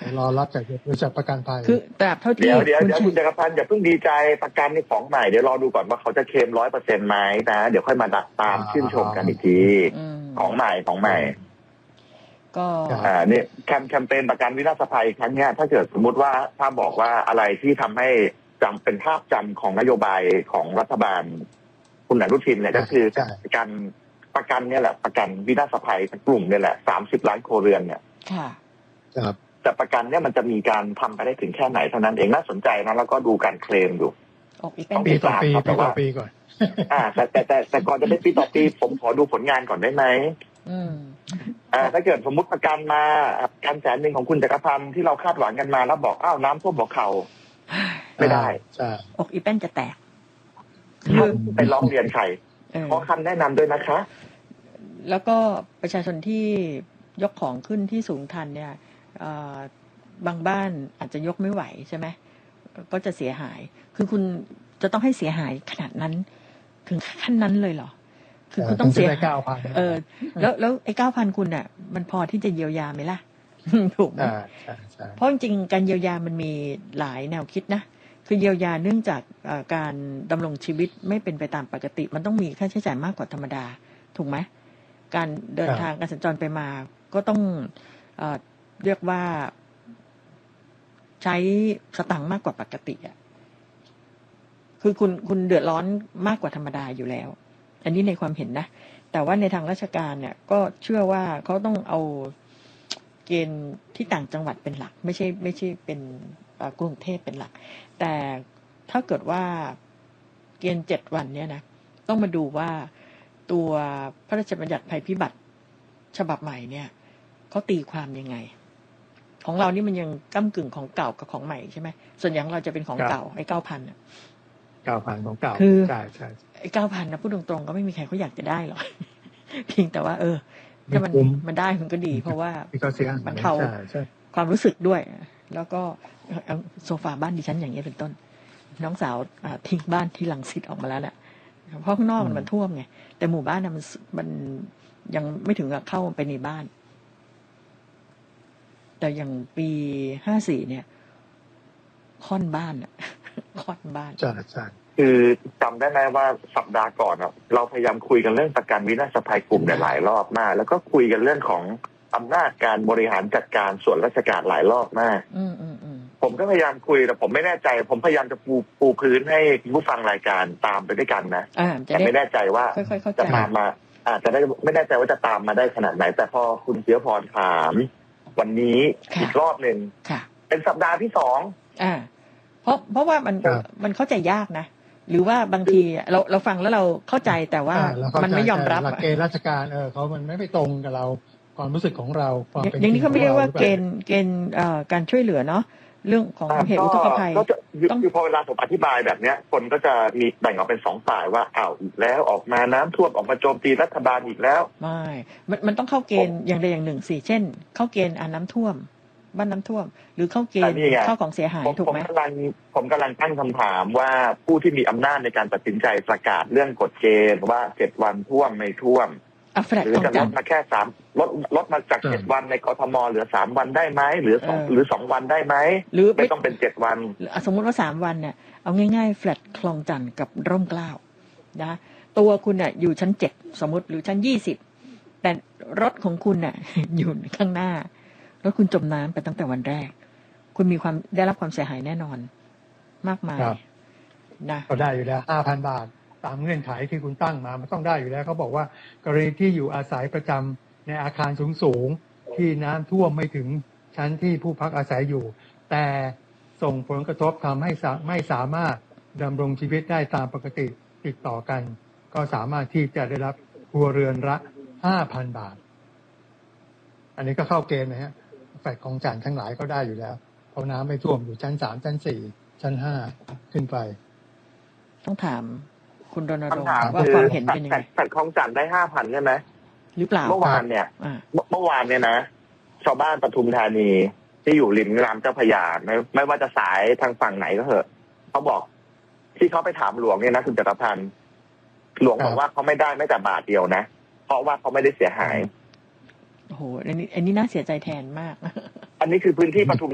รอรับจากบริษัทประกันภัยคือตราบเท่าที่เดี๋ยวคุณจักรพันธ์อย่าเพิ่งดีใจประกันในของใหม่เดี๋ยวรอดูก่อนว่าเขาจะเคลม 100% ไหมนะเดี๋ยวค่อยมาดักตามชื่นชมกันอีกทีของใหม่ก็นี่แคมเปญประกันวินาศภัยครั้งนี้ถ้าเกิดสมมติว่าถ้าบอกว่าอะไรที่ทำให้จำเป็นภาพจำของนโยบายของรัฐบาลคุณอนุทินเนี่ยก็คือการประกันเนี่ยแหละประกันวินาศภัยกลุ่มเนี่ยแหละ30 ล้านครัวเรือนเนี่ยค่ะครับแต่ประกันเนี่ยมันจะมีการทำไปได้ถึงแค่ไหนเท่านั้นเองน่าสนใจนะแล้วก็ดูการเคลมอยู่ต้องปีต่อปีก่อนแต่ก่อนจะเป็นปีต่อปีผมขอดูผลงานก่อนได้ไหมถ้าเกิดสมมติประกันมาการ100,000ของคุณจักรพันธ์ที่เราคาดหวังกันมาแล้วบอกอ้าวน้ำท่วมหัวเข่าไม่ได้อกอีแป้นจะแตกไปร้องเรียนใครขอคำแนะนำด้วยนะคะแล้วก็ประชาชนที่ยกของขึ้นที่สูงทันเนี่ยบางบ้านอาจจะยกไม่ไหวใช่ไหมก็จะเสียหายคือคุณจะต้องให้เสียหายขนาดนั้นถึงขั้นนั้นเลยเหรอคือคุณต้องเสียแล้วไอ้ 9,000 คุณเนี่ยมันพอที่จะเยียวยาไหมล่ะถูกไหมเพราะจริงๆการเยียวยามันมีหลายแนวคิดนะคือเยียวยาเนื่องจากการดำรงชีวิตไม่เป็นไปตามปกติมันต้องมีค่าใช้จ่ายมากกว่าธรรมดาถูกไหมการเดินทางการสัญจรไปมาก็ต้องเรียกว่าใช้สตังค์มากกว่าปกติอ่ะคือคุณเดือดร้อนมากกว่าธรรมดาอยู่แล้วอันนี้ในความเห็นนะแต่ว่าในทางราชการเนี่ยก็เชื่อว่าเขาต้องเอาเกณฑ์ที่ต่างจังหวัดเป็นหลักไม่ใช่เป็นกรุงเทพเป็นหลักแต่ถ้าเกิดว่าเกณฑ์7 วันเนี่ยนะต้องมาดูว่าตัวพระราชบัญญัติภัยพิบัติฉบับใหม่เนี่ยเขาตีความยังไงของเรานี่มันยังก้ำกึ่งของเก่ากับของใหม่ใช่ไหมส่วนอย่างเราจะเป็นของเก่าไอ้ 9,000 อ่ะ 9,000 ของเก่าคือไอ้ 9,000 นะพูดตรงๆก็ไม่มีใครเขาอยากจะได้หรอกเพียงแต่ว่าถ้ามันได้มันก็ดีเพราะว่ามันเท่าความรู้สึกด้วยแล้วก็โซฟาบ้านดิฉันอย่างนี้เป็นต้นน้องสาวทิ้งบ้านที่รังสิตออกมาแล้วแหละเพราะข้างนอกมันท่วมไงแต่หมู่บ้านน่ะมันยังไม่ถึงกับเข้าไปในบ้านแต่อย่างปี54เนี่ยค่อนบ้านค่อนบ้านใช่คือจำได้ไหมว่าสัปดาห์ก่อนเราพยายามคุยกันเรื่องประกันวินาศภัยกลุ่มหลายรอบมากแล้วก็คุยกันเรื่องของอำนาจการบริหารจัดการส่วนราชการหลายรอบมากผมก็พยายามคุยแต่ผมไม่แน่ใจผมพยายามจะปูพื้นให้ผู้ฟังรายการตามไปด้วยกันนะแต่ไม่แน่ใจว่าจะตามมาอาจจะได้ไม่แน่ใจว่าจะตามมาได้ขนาดไหนแต่พอคุณเสียพรถามวันนี้อีกรอบหนึ่งเป็นสัปดาห์ที่2 เพราะว่ามันเข้าใจยากนะหรือว่าบางทีเราฟังแล้วเราเข้าใจแต่ว่ามันไม่ยอมรับหลักเกณฑ์ราชการเขามันไม่ไปตรงกับเราความรู้สึกของเราอย่างนี้เขาไม่เรียกว่าเกณฑ์การช่วยเหลือเนาะเรื่องของเหตุอุทกภัยต้องพอเวลาผมอธิบายแบบนี้คนก็จะมีแบ่งออกเป็น2 ฝ่ายว่าอีกแล้วออกมาน้ำท่วมออกมาโจมตีรัฐบาลอีกแล้วไม่มันต้องเข้าเกณฑ์อย่างใดอย่างหนึ่งสิเช่นเข้าเกณฑ์น้ำท่วมบ้านน้ำท่วมหรือเข้าเกณฑ์เข้าของเสียหายถูกไหมผมกำลังตั้งคำถามว่าผู้ที่มีอำนาจในการตัดสินใจประกาศเรื่องกฎเกณฑ์ว่า7 วันท่วมไม่ท่วมหรือจะลดมาแค่ลดมาจาก7 วันในกทมเหลือ3 วันได้ไหมหรือ2 วันได้ไหมหรือไม่ต้องเป็น7 วันสมมติว่า3 วันเนี่ยเอาง่ายๆแฟลตคลองจันทร์กับร่มเกล้านะตัวคุณน่ะอยู่ชั้น7สมมติหรือชั้น20แต่รถของคุณน่ะอยู่ข้างหน้าแล้วคุณจมน้ำไปตั้งแต่วันแรกคุณมีความได้รับความเสียหายแน่นอนมากมายนะก็ได้อยู่แล้ว 5,000 บาทตามเงื่อนไขที่คุณตั้งมามันต้องได้อยู่แล้วเขาบอกว่ากรณีที่อยู่อาศัยประจำในอาคารสูงที่น้ำท่วมไม่ถึงชั้นที่ผู้พักอาศัยอยู่แต่ส่งผลกระทบทำให้ไม่สามารถดำรงชีวิตได้ตามปกติติดต่อกันก็สามารถที่จะได้รับครัวเรือนละ 5,000 บาทอันนี้ก็เข้าเกณฑ์นะฮะแฟลตของจันทร์ทั้งหลายก็ได้อยู่แล้วเพราะน้ำไม่ท่วมอยู่ชั้น3ชั้น4ชั้น5ขึ้นไปต้องถามคุณรณรงค์ว่าความเห็นเป็นยังไงแฟลตของจันทร์ได้ 5,000 ใช่ไหมหรือเปล่าเมื่อวานเนี่ยนะชาวบ้านปทุมธานีที่อยู่ริมน้ำเจ้าพระยาไม่ว่าจะสายทางฝั่งไหนก็เถอะเขาบอกที่เขาไปถามหลวงเนี่ยนะคุณจักรพันธ์หลวงบอกว่าเขาไม่ได้แม้แต่บาทเดียวนะเพราะว่าเขาไม่ได้เสียหายโอ้โหอันนี้น่าเสียใจแทนมากอันนี้คือพื้นที่ปทุม